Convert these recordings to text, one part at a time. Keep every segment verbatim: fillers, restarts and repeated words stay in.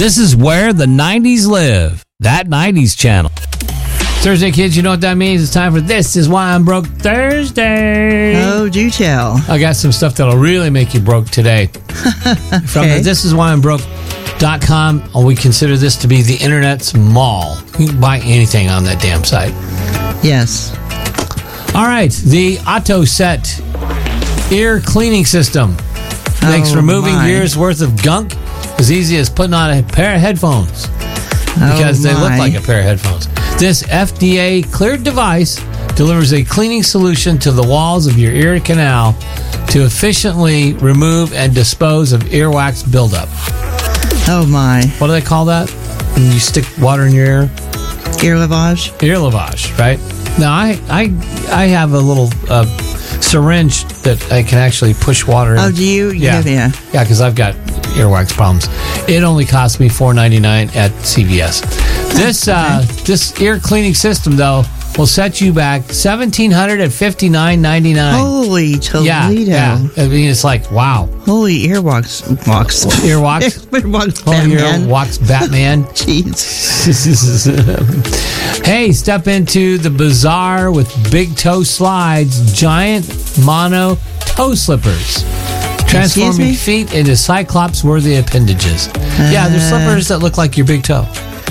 This is where the nineties live. That nineties channel. Thursday, kids, you know what that means? It's time for This Is Why I'm Broke Thursday. Oh, do tell. I got some stuff that'll really make you broke today. From Okay. the This Is Why I'm Broke dot com, we consider this to be the internet's mall. You can buy anything on that damn site. Yes. All right, the AutoSet ear cleaning system makes Oh, removing my. years worth of gunk as easy as putting on a pair of headphones because Oh, they look my. like a pair of headphones. This F D A cleared device delivers a cleaning solution to the walls of your ear canal to efficiently remove and dispose of earwax buildup. Oh, my. What do they call that? When you stick water in your ear? Ear lavage? Ear lavage, right? Now, I I I have a little uh, syringe that I can actually push water in. Oh, do you? Yeah, Yeah. Yeah. yeah, because I've got earwax problems. It only cost me four ninety-nine at C V S. This uh, this ear cleaning system, though, will set you back one thousand seven hundred fifty-nine ninety-nine. Holy Toledo. yeah, yeah. I mean, it's like wow. Holy earwax. Walks. Earwax. Earwax. Oh, Batman. earwax Batman. Jeez. Hey, step into the bazaar with Big Toe Slides, giant mono toe slippers. Transforming me? feet into Cyclops-worthy appendages. yeah, they're slippers that look like your big toe.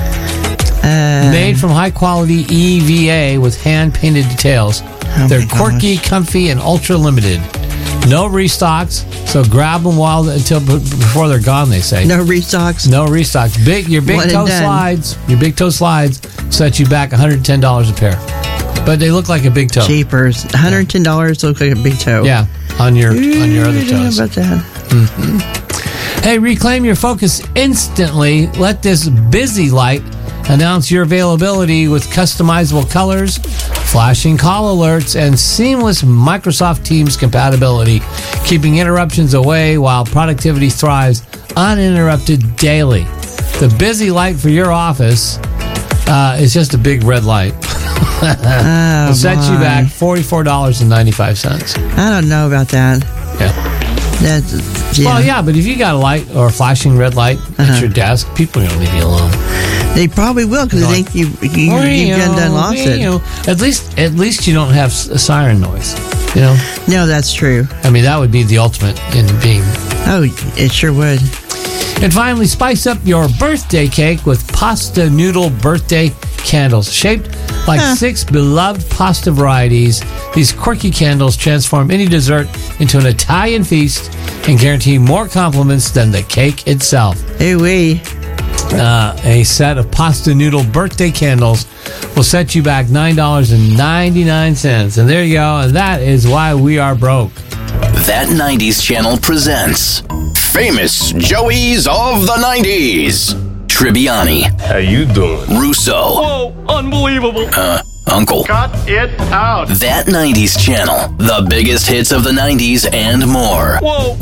Uh, Made from high-quality E V A with hand-painted details. Oh They're my quirky, gosh. comfy, and ultra-limited. No restocks, so grab them while until before they're gone, they say. no restocks. No restocks. Big your big One and toe done. slides. Your big toe slides set you back one hundred ten dollars a pair, but they look like a big toe. Jeepers. one hundred ten dollars look like a big toe. Yeah, on your on your other I don't know toes. about that. Hey, reclaim your focus instantly. Let this busy light announce your availability with customizable colors, flashing call alerts, and seamless Microsoft Teams compatibility, keeping interruptions away while productivity thrives uninterrupted daily. The busy light for your office uh, is just a big red light. Oh, It'll set you my. back forty-four dollars and ninety-five cents. I don't know about that. Yeah. That's, yeah. Well, yeah, but if you got a light or a flashing red light Uh-huh. at your desk, people are going to leave you alone. They probably will because they think you, you, you done, done lost it. At least, at least you don't have s- a siren noise. You know, No, that's true. I mean, that would be the ultimate in being. Oh, it sure would. And finally, spice up your birthday cake with pasta noodle birthday candles. Shaped like Huh. six beloved pasta varieties, these quirky candles transform any dessert into an Italian feast and guarantee more compliments than the cake itself. Hey, we. Uh, a set of pasta noodle birthday candles will set you back nine dollars and ninety-nine cents. And there you go. And that is why we are broke. That nineties channel presents Famous Joeys of the nineties. Tribbiani, How you doing? Russo, Whoa, unbelievable. uh, Uncle. Cut it out. That nineties channel, the biggest hits of the nineties and more. Whoa.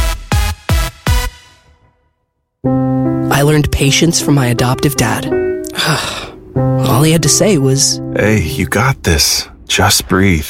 I learned patience from my adoptive dad. All he had to say was, Hey, you got this. Just breathe.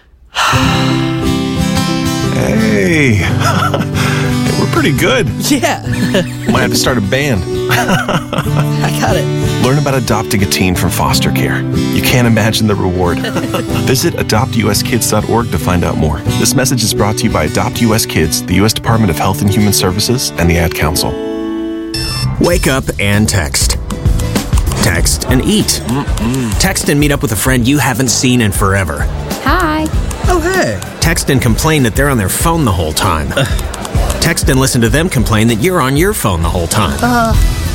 Hey. Hey, we're pretty good. yeah, Might have to start a band. I got it. Learn about adopting a teen from foster care. You can't imagine the reward. Visit adopt u s kids dot org to find out more. This message is brought to you by Adopt U S Kids, the U S Department of Health and Human Services, and the Ad Council. Wake up and text. Text and eat. Mm-mm. Text and meet up with a friend you haven't seen in forever. Hi. Oh, hey. Text and complain that they're on their phone the whole time. Text and listen to them complain that you're on your phone the whole time. Uh.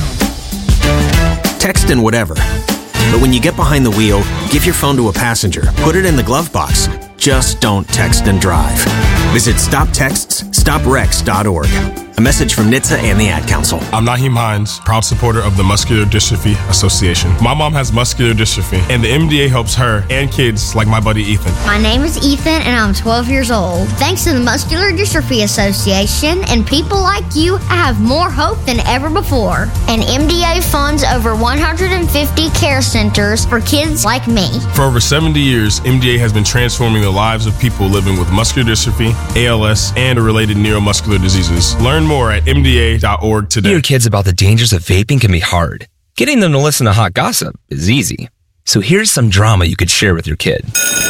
Text and whatever. But when you get behind the wheel, give your phone to a passenger. Put it in the glove box. Just don't text and drive. Visit stop texts stop wrecks dot org. A message from N H T S A and the Ad Council. I'm Naheem Hines, proud supporter of the Muscular Dystrophy Association. My mom has muscular dystrophy, and the M D A helps her and kids like my buddy Ethan. My name is Ethan, and I'm twelve years old. Thanks to the Muscular Dystrophy Association and people like you, I have more hope than ever before. And M D A funds over one hundred fifty care centers for kids like me. For over seventy years, M D A has been transforming the lives of people living with muscular dystrophy, A L S, and related neuromuscular diseases. Learn Learn more at M D A dot org today. Your kids about the dangers of vaping can be hard. Getting them to listen to hot gossip is easy. So here's some drama you could share with your kid.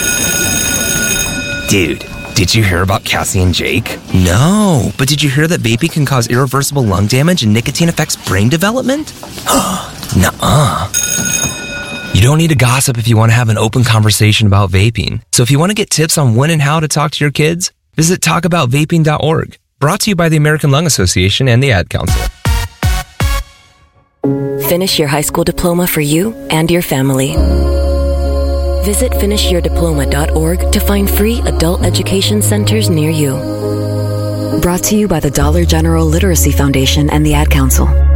Dude, did you hear about Cassie and Jake? No, but did you hear that vaping can cause irreversible lung damage and nicotine affects brain development? Nuh-uh. You don't need to gossip if you want to have an open conversation about vaping. So if you want to get tips on when and how to talk to your kids, visit talk about vaping dot org. Brought to you by the American Lung Association and the Ad Council. Finish your high school diploma for you and your family. Visit finish your diploma dot org to find free adult education centers near you. Brought to you by the Dollar General Literacy Foundation and the Ad Council.